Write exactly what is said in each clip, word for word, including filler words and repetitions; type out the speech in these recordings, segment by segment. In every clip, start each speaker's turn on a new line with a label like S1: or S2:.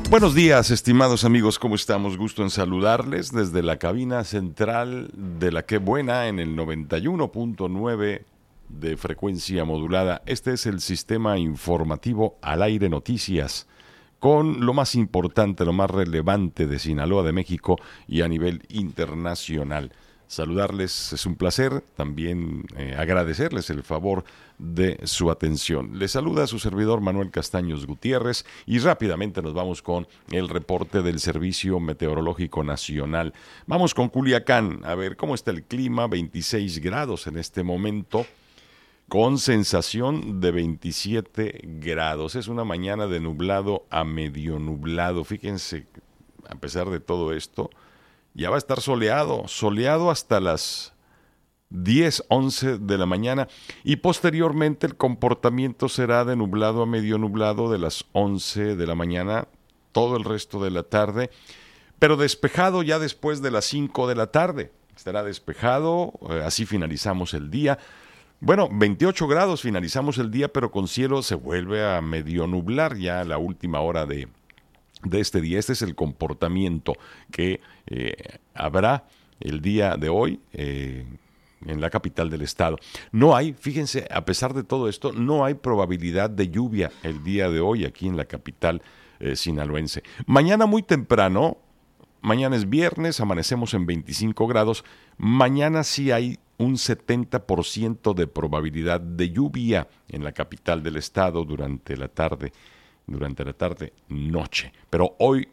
S1: Buenos días, estimados amigos, ¿cómo estamos? Gusto en saludarles desde la cabina central de La Qué Buena en el noventa y uno punto nueve de frecuencia modulada. Este es el sistema informativo Al Aire Noticias, con lo más importante, lo más relevante de Sinaloa, de México y a nivel internacional. Saludarles es un placer, también eh, agradecerles el favor de su atención. Les saluda su servidor Manuel Castaños Gutiérrez y rápidamente nos vamos con el reporte del Servicio Meteorológico Nacional. Vamos con Culiacán, a ver cómo está el clima, veintiséis grados en este momento, con sensación de veintisiete grados. Es una mañana de nublado a medio nublado. Fíjense, a pesar de todo esto, ya va a estar soleado, soleado hasta las diez, once de la mañana y posteriormente el comportamiento será de nublado a medio nublado de las once de la mañana, todo el resto de la tarde, pero despejado ya después de las cinco de la tarde. Estará despejado, así finalizamos el día. Bueno, veintiocho grados finalizamos el día, pero con cielo se vuelve a medio nublar ya a la última hora de de este día. Este es el comportamiento que eh, habrá el día de hoy eh, en la capital del estado. No hay, fíjense, a pesar de todo esto, no hay probabilidad de lluvia el día de hoy aquí en la capital eh, sinaloense. Mañana muy temprano, mañana es viernes, amanecemos en veinticinco grados, mañana sí hay un setenta por ciento de probabilidad de lluvia en la capital del estado durante la tarde. durante la tarde, noche. Pero hoy,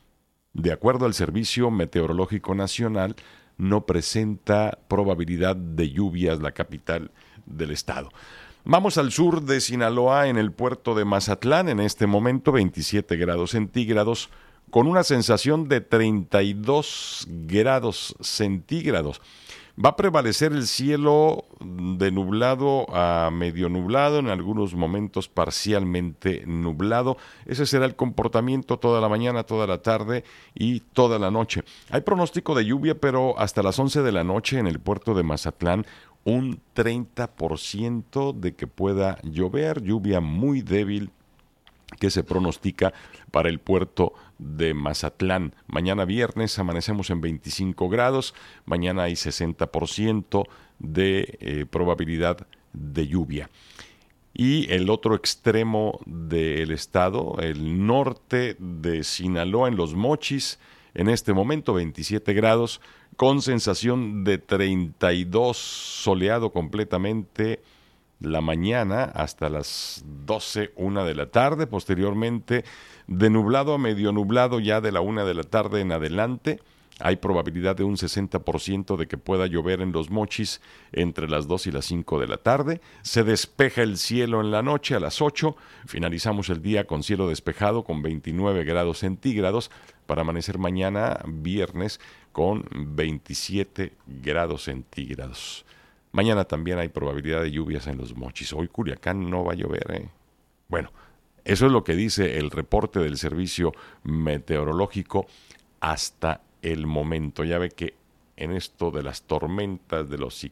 S1: de acuerdo al Servicio Meteorológico Nacional, no presenta probabilidad de lluvias la capital del estado. Vamos al sur de Sinaloa, en el puerto de Mazatlán, en este momento veintisiete grados centígrados, con una sensación de treinta y dos grados centígrados. Va a prevalecer el cielo de nublado a medio nublado, en algunos momentos parcialmente nublado. Ese será el comportamiento toda la mañana, toda la tarde y toda la noche. Hay pronóstico de lluvia, pero hasta las once de la noche en el puerto de Mazatlán, un treinta por ciento de que pueda llover, lluvia muy débil que se pronostica para el puerto de Mazatlán. Mañana viernes amanecemos en veinticinco grados, mañana hay sesenta por ciento de eh, probabilidad de lluvia. Y el otro extremo del estado, el norte de Sinaloa, en Los Mochis, en este momento veintisiete grados, con sensación de treinta y dos, soleado completamente la mañana hasta las doce, una de la tarde, posteriormente de nublado a medio nublado ya de la una de la tarde en adelante. Hay probabilidad de un sesenta por ciento de que pueda llover en Los Mochis entre las dos y las cinco de la tarde. Se despeja el cielo en la noche a las ocho. Finalizamos el día con cielo despejado con veintinueve grados centígrados para amanecer mañana viernes con veintisiete grados centígrados. Mañana también hay probabilidad de lluvias en Los Mochis. Hoy Culiacán no va a llover, ¿eh? Bueno, eso es lo que dice el reporte del Servicio Meteorológico hasta el momento. Ya ve que en esto de las tormentas, de los